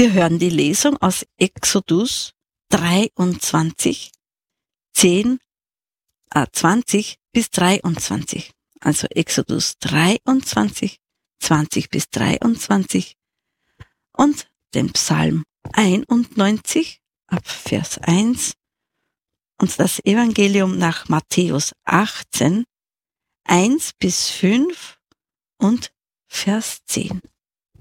Wir hören die Lesung aus Exodus 23, 20 bis 23. Also Exodus 23, 20 bis 23 und den Psalm 91 ab Vers 1 und das Evangelium nach Matthäus 18, 1 bis 5 und Vers 10.